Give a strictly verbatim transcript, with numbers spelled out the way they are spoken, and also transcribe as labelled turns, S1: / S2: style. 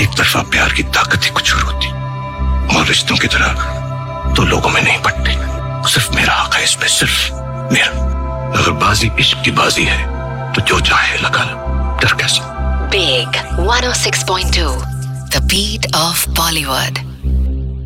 S1: एक तरफा प्यार की ताकत ही कुछ और होती, और रिश्तों की तरह तो लोगों में नहीं पड़ती। सिर्फ मेरा हक है इसमें, सिर्फ मेरा। अगर बाजी इश्क की बाजी है तो जो चाहे लगा लो, डर कैसे।
S2: Big one oh six point two, the beat of Bollywood.